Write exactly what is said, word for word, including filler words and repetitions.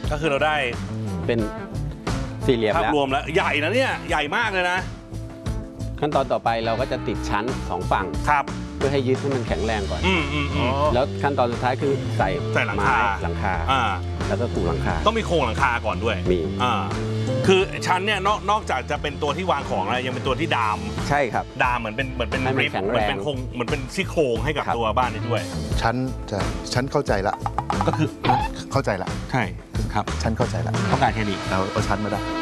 ก็คือเราได้เป็นสี่เหลี่ยมภาพแล้วรวมแล้วใหญ่นะเนี่ยใหญ่มากเลยนะขั้นตอนต่อไปเราก็จะติดชั้นสองฝั่งครับเพื่อให้ยึดให้มันแข็งแรงก่อนอืมอืมอืมแล้วขั้นตอนสุดท้ายคือใส่ใส่หลังคาไม้หลังคาอ่าแล้วก็ปูหลังคาต้องมีโครงหลังคาก่อนด้วยมีอ่าคือชั้นเนี่ยนอกนอกจากจะเป็นตัวที่วางของแล้วยังเป็นตัวที่ดามใช่ครับดามเหมือนเป็นเหมือนเป็นให้มันริบแข็งเหแรงมือนเป็นโครงเหมือนเป็นซี่โครงให้กับครับตัวบ้านนี้ด้วยฉันจะฉันเข้าใจละก็คือเข้าใจละใช่ครับฉันเข้าใจละต้องการแค่นี้เราเอาชั้นมาได้